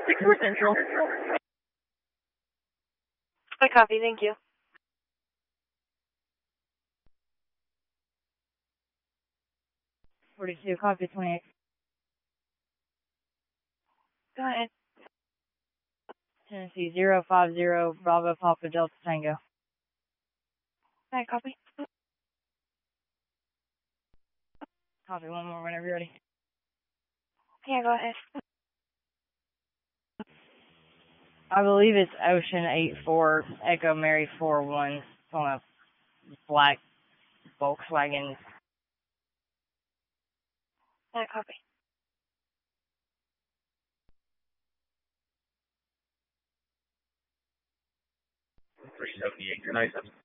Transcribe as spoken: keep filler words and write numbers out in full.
We're Central. I copy, thank you. forty-two, copy twenty-eight. Go ahead. Tennessee zero five zero, Bravo Papa Delta Tango. I copy. Copy one more whenever you're ready. Yeah, go ahead. I believe it's Ocean eight four, Echo Mary four one, on a black Volkswagen. I copy. three seventy-eight, good night.